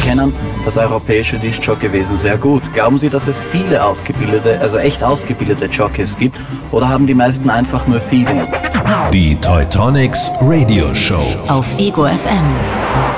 kennen das europäische Diskjockeywesen sehr gut. Glauben Sie, dass es viele ausgebildete, also echt ausgebildete Jockeys gibt, oder haben die meisten einfach nur Feeling? Die Teutonics Radio Show auf Ego FM.